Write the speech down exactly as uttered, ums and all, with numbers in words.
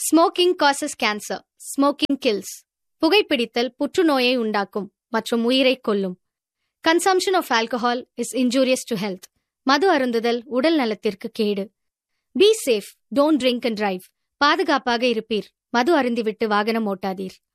Smoking causes cancer. Smoking kills. புகைப்பிடித்தல் புற்றுநோயை உண்டாக்கும் மற்றும் உயிரைக் கொல்லும். Consumption of alcohol is injurious to health. மது அருந்துதல் உடல் நலத்திற்கு கேடு. Be safe, don't drink and drive. பாதுகாப்பாக இருப்பீர். மது அருந்திவிட்டு வாகனம் ஓட்டாதீர்.